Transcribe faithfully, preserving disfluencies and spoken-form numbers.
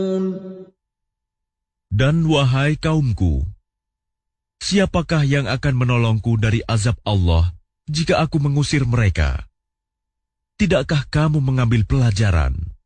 Dan wahai kaumku, siapakah yang akan menolongku dari azab Allah jika aku mengusir mereka? Tidakkah kamu mengambil pelajaran